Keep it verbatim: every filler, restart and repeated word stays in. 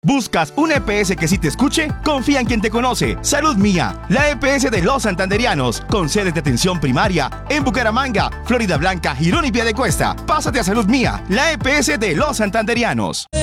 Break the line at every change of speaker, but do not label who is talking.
¿Buscas un E P S que sí te escuche? Confía en quien te conoce. Salud Mía, la E P S de los santanderianos, con sedes de atención primaria en Bucaramanga, Florida Blanca, Girón y Piedecuesta. Pásate a Salud Mía, la E P S de los santanderianos.